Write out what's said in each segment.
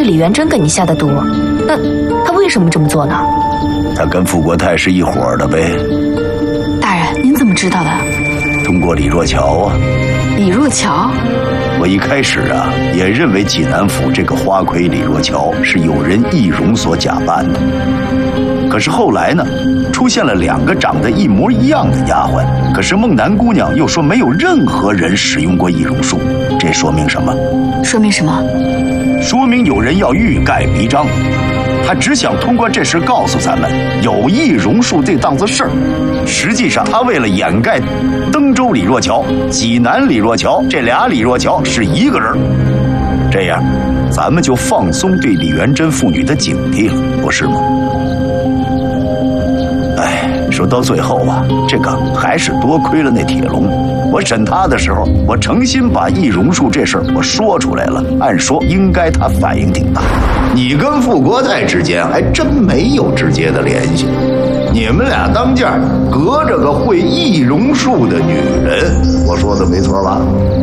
李元珍跟你下的毒，那他为什么这么做呢？ 他跟富国泰是一伙的呗。 大人，您怎么知道的？ 通过李若桥啊。 李若桥？ 我一开始啊也认为济南府这个花魁李若桥是有人易容所假扮的。可是后来呢，出现了2个长得一模一样的丫鬟，可是孟楠姑娘又说没有任何人使用过易容术，这说明什么？ 说明什么？ 说明有人要欲盖弥彰，他只想通过这事告诉咱们有易容术这档子事儿。实际上他为了掩盖登州李若桥、济南李若桥这俩李若桥是一个人，这样咱们就放松对李元珍父女的警惕了，不是吗？说到最后啊，这个还是多亏了那铁龙。我审他的时候，我诚心把易容术这事儿我说出来了，按说应该他反应挺大。你跟富国泰之间还真没有直接的联系，你们俩当间隔着个会易容术的女人，我说的没错吧？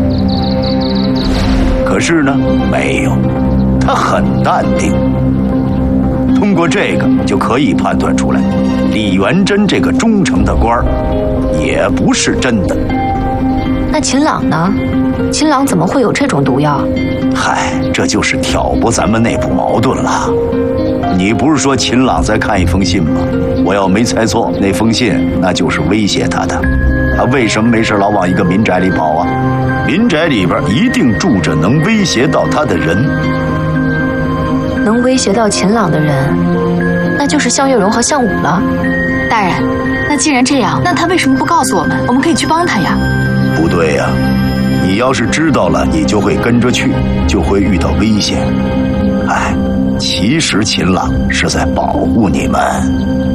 可是呢，没有，他很淡定。通过这个就可以判断出来，李元珍这个忠诚的官儿也不是真的。 那秦朗呢？秦朗怎么会有这种毒药？ 嗨，这就是挑拨咱们内部矛盾了。你不是说秦朗在看一封信吗？我要没猜错，那封信那就是威胁他的。他为什么没事老往一个民宅里跑啊？民宅里边一定住着能威胁到他的人。 能威胁到秦朗的人，那就是向月荣和向武了。大人，那既然这样，那他为什么不告诉我们？我们可以去帮他呀。 不对呀，你要是知道了，你就会跟着去，就会遇到危险。其实秦朗是在保护你们。